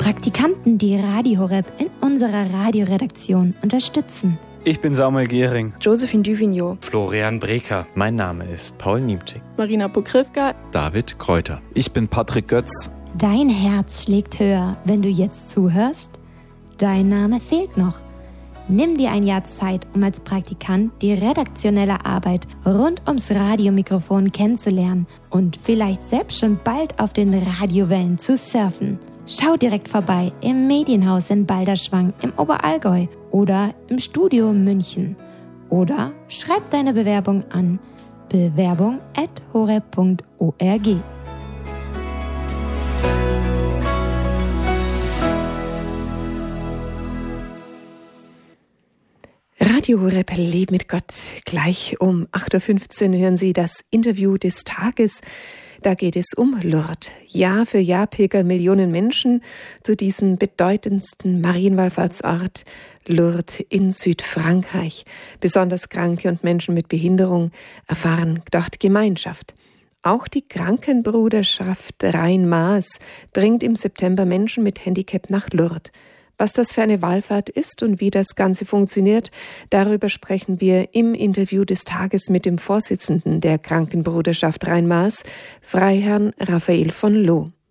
Praktikanten, die Radio Horeb in unserer Radioredaktion unterstützen. Ich bin Samuel Gehring. Josephine Duvigneau. Florian Breker. Mein Name ist Paul Niemczyk. Marina Pokrivka. David Kräuter. Ich bin Patrick Götz. Dein Herz schlägt höher, wenn du jetzt zuhörst? Dein Name fehlt noch. Nimm dir ein Jahr Zeit, um als Praktikant die redaktionelle Arbeit rund ums Radiomikrofon kennenzulernen und vielleicht selbst schon bald auf den Radiowellen zu surfen. Schau direkt vorbei im Medienhaus in Balderschwang im Oberallgäu oder im Studio München. Oder schreib deine Bewerbung an bewerbung@horeb.org. Radio Horeb Leben mit Gott. Gleich um 8.15 Uhr hören Sie das Interview des Tages. Da geht es um Lourdes. Jahr für Jahr pilgern Millionen Menschen zu diesem bedeutendsten Marienwallfahrtsort Lourdes in Südfrankreich. Besonders Kranke und Menschen mit Behinderung erfahren dort Gemeinschaft. Auch die Krankenbruderschaft Rhein-Maas bringt im September Menschen mit Handicap nach Lourdes. Was das für eine Wallfahrt ist und wie das Ganze funktioniert, darüber sprechen wir im Interview des Tages mit dem Vorsitzenden der Krankenbruderschaft Rhein-Maas, Freiherrn Raphael von Loo.